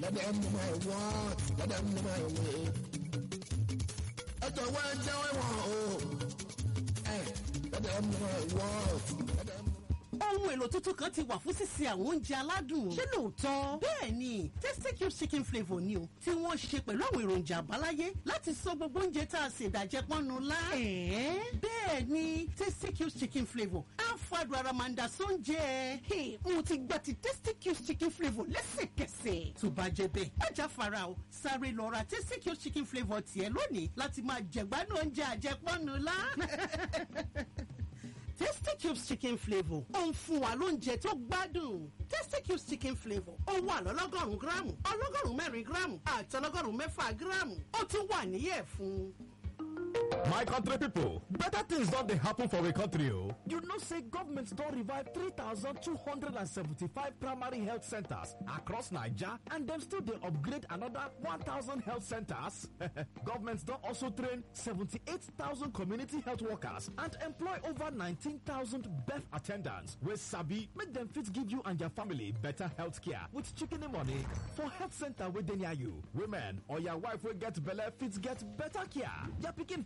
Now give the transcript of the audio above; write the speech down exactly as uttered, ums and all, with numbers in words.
let them know my what, let them know my way. Let the world tell me what, hey, let them know my what, let them know. Ohun èlò tuntun kan ti wà fún sísè àwọn oúnjẹ aládùn. Ṣé lóòótọ́? Bẹ́ẹ̀ ni, Tasty Cube chicken flavour ni o, tí wọ́n ṣe pẹ̀lú àwọn èròjà àbáláyé láti sọ gbogbo oúnjẹ tá a sè dàjẹ́ pọ́nnu lá. Ẹ̀ẹ́ bẹ́ẹ̀ ni, Tasty Cube chicken flavour á fàdùn ara máa ń da sóúnjẹ. Mo ti gba ti Tasty Cube chicken flavour lẹ́sẹ̀kẹsẹ̀. Tó bá jẹ bẹ́ẹ̀, ajá fara o, sáré lọ ra Tasty Cube chicken flavour tiẹ̀ lónìí láti máa jẹ̀gbádùn oúnjẹ àjẹpọ́nnu lá. Tasty Cubes chicken flavour ó ń fún wa lóúnjẹ tó gbádùn. Tasty Cubes chicken flavour ó wà lọ́lọ́gọ́rùn-ún gíráàmù ọlọ́gọ́rùn-ún mẹ́rin gíráàmù àti ọlọ́gọ́rùn-ún mẹ́fà gíráàmù ó tún wà níyẹ̀ fún. My country people, better things don't they happen for a country. Oh. You know, say governments don't revive three thousand two hundred seventy-five primary health centers across Nigeria, and them still they upgrade another one thousand health centers. Governments don't also train seventy-eight thousand community health workers and employ over nineteen thousand birth attendants. Where Sabi make them fit give you and your family better health care with chicken money for health center where they near you. Women or your wife will get belly fit get better care. Your picking